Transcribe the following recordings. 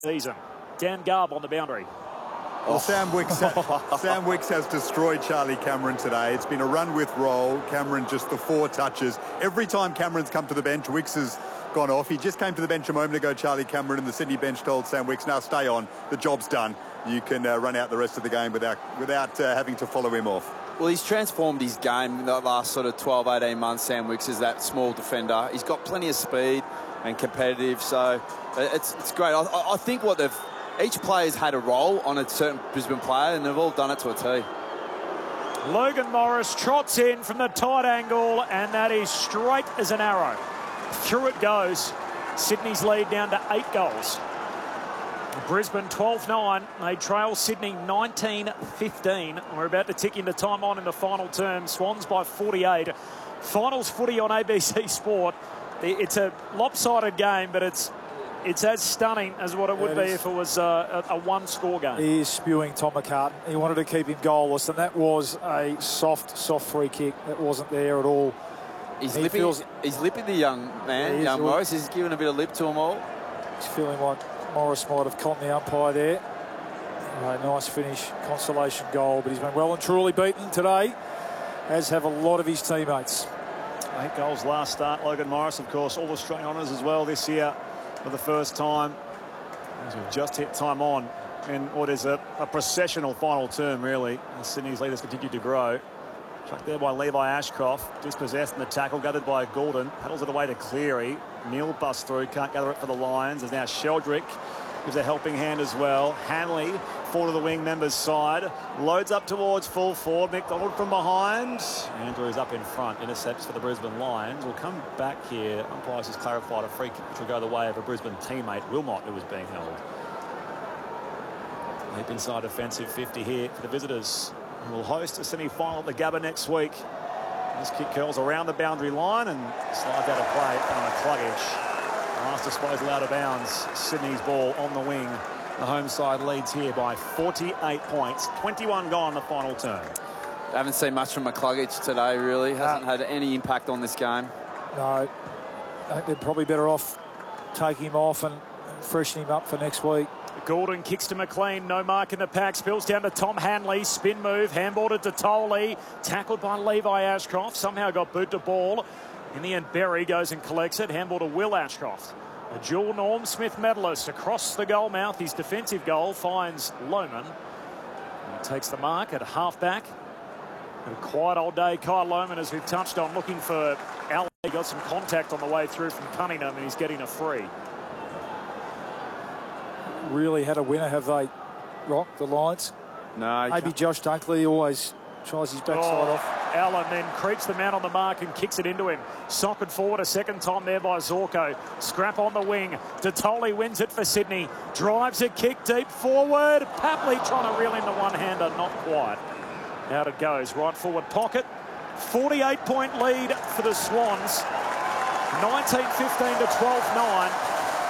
season. Dan Garb on the boundary. Well, Sam Wicks has destroyed Charlie Cameron today. It's been a run with roll. Cameron just the 4 touches. Every time Cameron's come to the bench, Wicks has gone off. He just came to the bench a moment ago, Charlie Cameron, and the Sydney bench told Sam Wicks, now stay on. The job's done. You can run out the rest of the game without having to follow him off. Well, he's transformed his game in the last sort of 12, 18 months, Sam Wicks, is that small defender. He's got plenty of speed and competitive, so it's great. I think each player's had a role on a certain Brisbane player, and they've all done it to a T. Logan Morris trots in from the tight angle, and that is straight as an arrow. Through it goes. Sydney's lead down to 8 goals. Brisbane 12-9. They trail Sydney 19-15. We're about to tick into time on in the final term. Swans by 48. Finals footy on ABC Sport. It's a lopsided game, but it's as stunning as what it would be if it was a one-score game. He is spewing Tom McCartan. He wanted to keep him goalless, and that was a soft free kick. That wasn't there at all. He's lipping the young man, young Morris. He's giving a bit of lip to them all. He's feeling like Morris might have conned the umpire there. Nice finish, consolation goal, but he's been well and truly beaten today, as have a lot of his teammates. 8 goals last start. Logan Morris, of course, all Australian honours as well this year for the first time, as we've just hit time on in what is a processional final term, really, as Sydney's leaders continue to grow. Tracked there by Levi Ashcroft, dispossessed in the tackle, gathered by Goulden, paddles it away to Cleary. Neil busts through, can't gather it for the Lions. There's now Sheldrick, gives a helping hand as well. Hanley, forward of the wing members' side, loads up towards full forward. McDonald from behind. Andrews up in front, intercepts for the Brisbane Lions. We'll come back here. Umpires has clarified a free kick which will go the way of a Brisbane teammate, Wilmot, who was being held. Deep inside offensive 50 here for the visitors. And we'll host a semi-final at the Gabba next week. This kick curls around the boundary line and slides out of play on McCluggage. Last disposal out of bounds. Sydney's ball on the wing. The home side leads here by 48 points. 21 gone in the final term. I haven't seen much from McCluggage today, really. Hasn't had any impact on this game. No, I think they're probably better off taking him off and freshening him up for next week. Goulden kicks to McLean, no mark in the pack, spills down to Tom Hanley, spin move, handballed to Tolley, tackled by Levi Ashcroft, somehow got boot to ball. In the end, Berry goes and collects it, handball to Will Ashcroft. A dual Norm Smith medalist across the goal mouth. His defensive goal finds Lohman. He takes the mark at halfback. A quiet old day, Kyle Lohman, as we've touched on, looking for Ali. He got some contact on the way through from Cunningham, and he's getting a free. Really had a winner, have they, Rock, the Lions? No. Maybe Josh Dunkley always tries his backside off. Allen then creeps the man on the mark and kicks it into him. Socked forward a second time there by Zorko. Scrap on the wing. Detoli wins it for Sydney. Drives a kick deep forward. Papley trying to reel in the one-hander. Not quite. Out it goes. Right forward pocket. 48-point lead for the Swans. 19-15 to 12-9.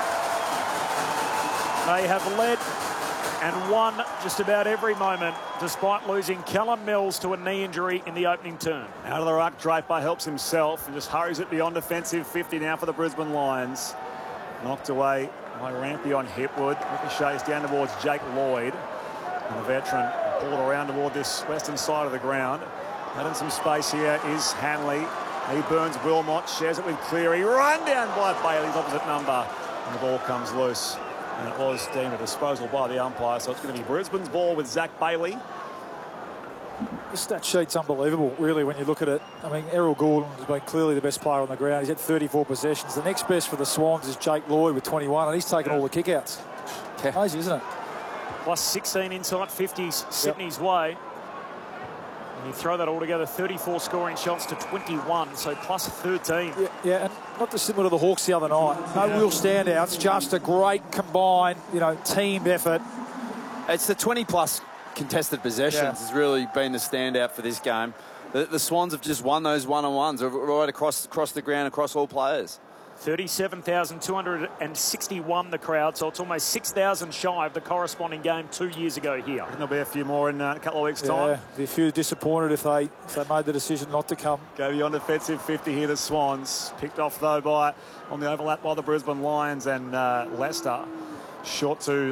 They have led and won just about every moment, despite losing Callum Mills to a knee injury in the opening turn. Out of the ruck, Draper helps himself and just hurries it beyond defensive 50 now for the Brisbane Lions. Knocked away by Rampy on Hipwood. Ricochets down towards Jake Lloyd. And the veteran pulled around toward this western side of the ground. Having some space here is Hanley. He burns Wilmot, shares it with Cleary. Run down by Bailey's opposite number. And the ball comes loose. And it was deemed a disposal by the umpire, so it's going to be Brisbane's ball with Zach Bailey. The stat sheet's unbelievable, really, when you look at it. I mean, Errol Goulden has been clearly the best player on the ground. He's had 34 possessions. The next best for the Swans is Jake Lloyd with 21, and he's taken all the kickouts. Crazy, isn't it? Plus 16 inside 50s Sydney's way. And you throw that all together, 34 scoring shots to 21, so plus 13. Yeah, and not dissimilar to the Hawks the other night. No real standouts, just a great combined, team effort. It's the 20-plus contested possessions has really been the standout for this game. The Swans have just won those one-on-ones right across the ground, across all players. 37,261 the crowd, so it's almost 6,000 shy of the corresponding game 2 years ago here. There'll be a few more in a couple of weeks' time. Yeah, be a few disappointed if they made the decision not to come. Go beyond defensive 50 here, the Swans. Picked off, though, on the overlap by the Brisbane Lions and Leicester. Short to